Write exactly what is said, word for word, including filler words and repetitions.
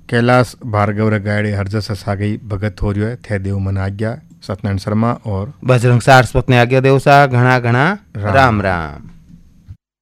कैलाश भार्गव गायड़े हरजस सागई भगत हो रही है थे देव मन आज्ञा। सत्यनारायण शर्मा और बजरंग सारस्वत ने आज्ञा देव सा। घना घना राम राम, राम।